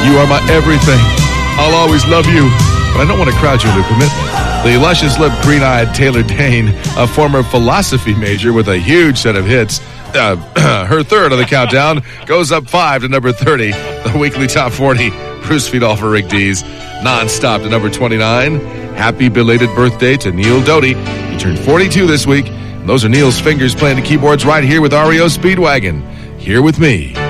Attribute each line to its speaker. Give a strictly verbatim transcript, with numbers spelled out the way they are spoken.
Speaker 1: You are my everything. I'll always love you. But I don't want to crowd you into commitment. The luscious-lipped, green-eyed Taylor Dayne, a former philosophy major with a huge set of hits, uh, her third on the countdown, goes up five to number thirty. The weekly top forty, Bruce Fiedel, Rick Dees, non-stop to number twenty-nine. Happy belated birthday to Neil Doty. He turned forty-two this week. And those are Neil's fingers playing the keyboards right here with R E O Speedwagon. Here with me.